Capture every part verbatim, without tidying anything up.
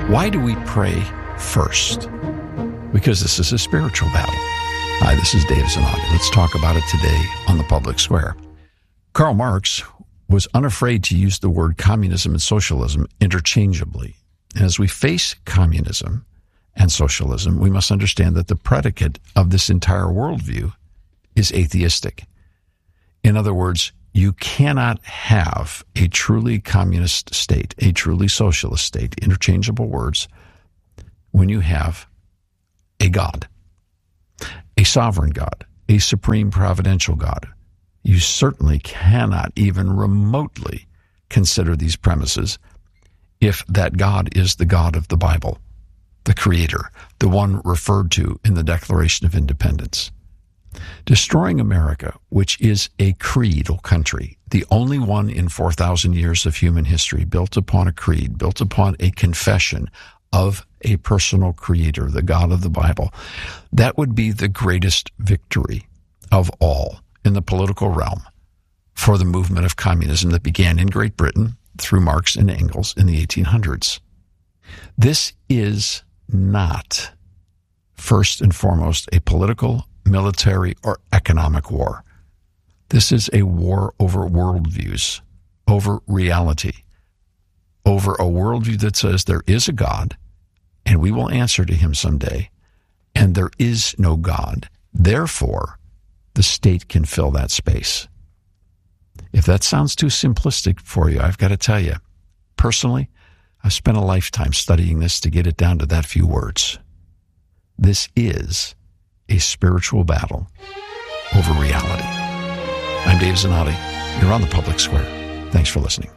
Why do we pray first? Because this is a spiritual battle. Hi, this is Dave Zanotti. Let's talk about it today on the Public Square. Karl Marx was unafraid to use the word communism and socialism interchangeably. As we face communism and socialism, we must understand that the predicate of this entire worldview is atheistic. In other words, you cannot have a truly communist state, a truly socialist state, interchangeable words, when you have a God, a sovereign God, a supreme providential God. You certainly cannot even remotely consider these premises if that God is the God of the Bible, the Creator, the one referred to in the Declaration of Independence. Destroying America, which is a creedal country, the only one in four thousand years of human history built upon a creed, built upon a confession of a personal creator, the God of the Bible, that would be the greatest victory of all in the political realm for the movement of communism that began in Great Britain through Marx and Engels in the eighteen hundreds. This is not, first and foremost, a political, military, or economic war. This is a war over worldviews, over reality, over a worldview that says there is a God, and we will answer to him someday, and there is no God. Therefore, the state can fill that space. If that sounds too simplistic for you, I've got to tell you, personally, I've spent a lifetime studying this to get it down to that few words. This is a spiritual battle over reality. I'm Dave Zanotti. You're on the Public Square. Thanks for listening.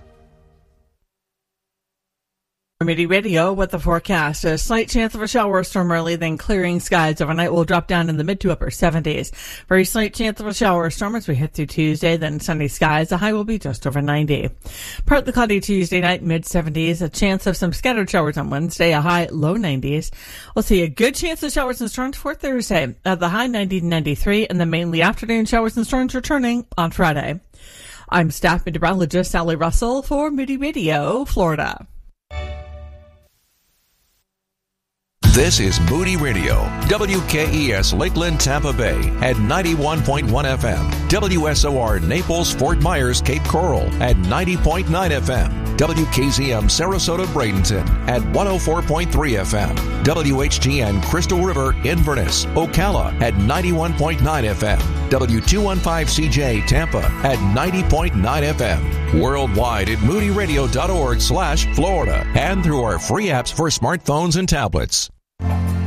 Community Radio with the forecast. A slight chance of a shower or storm early, then clearing skies. Overnight will drop down in the mid to upper seventies. Very slight chance of a shower or storm as we hit through Tuesday, then sunny skies. The high will be just over ninety. Partly cloudy Tuesday night, mid seventies. A chance of some scattered showers on Wednesday, a high low nineties. We'll see a good chance of showers and storms for Thursday. At the high ninety to ninety-three, and then mainly afternoon showers and storms returning on Friday. I'm staff meteorologist Sally Russell for Moody Radio, Florida. This is Moody Radio, W K E S Lakeland, Tampa Bay at ninety-one point one F M, W S O R Naples, Fort Myers, Cape Coral at ninety point nine F M, W K Z M Sarasota, Bradenton at one oh four point three F M, W H G N Crystal River, Inverness, Ocala at ninety-one point nine F M, W two fifteen C J Tampa at ninety point nine F M, worldwide at moody radio dot org slash Florida, and through our free apps for smartphones and tablets.